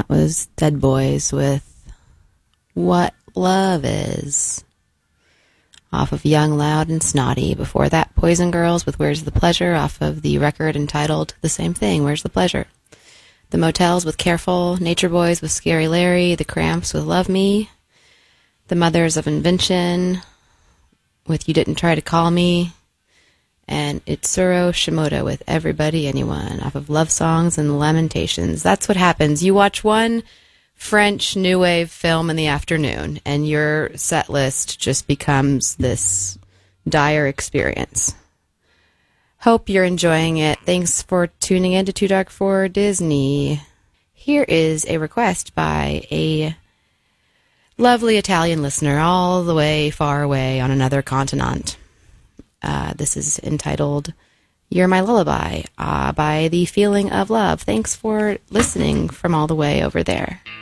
That was Dead Boys with What Love Is, off of Young, Loud, and Snotty. Before that, Poison Girls with Where's the Pleasure, off of the record entitled the same thing, Where's the Pleasure. The Motels with Careful, Nature Boys with Scary Larry, The Cramps with Love Me, The Mothers of Invention with You Didn't Try to Call Me, and Itsuro Shimoda with Everybody Anyone, off of Love Songs and Lamentations. That's what happens. You watch one French New Wave film in the afternoon, and your set list just becomes this dire experience. Hope you're enjoying it. Thanks for tuning in to Too Dark for Disney. Here is a request by a lovely Italian listener all the way far away on another continent. This is entitled You're My Lullaby by The Feeling of Love. Thanks for listening from all the way over there.